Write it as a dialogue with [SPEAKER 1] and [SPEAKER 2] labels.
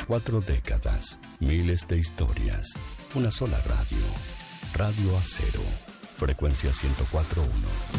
[SPEAKER 1] 4 décadas, miles de historias, una sola radio. Radio Acero, frecuencia 104.1.